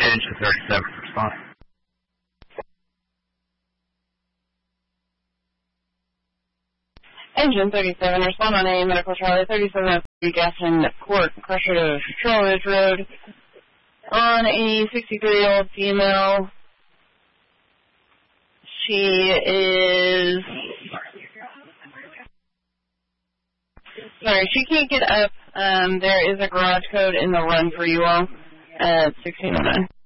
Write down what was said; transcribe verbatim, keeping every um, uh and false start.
Engine thirty-seven, respond. Engine thirty-seven, respond on a medical Charlie thirty-seven gas in Port Crusher to Trail Ridge Road on a sixty-three-year-old female. She is, sorry, she can't get up. Um, there is a garage code in the run for you all at sixteen oh nine.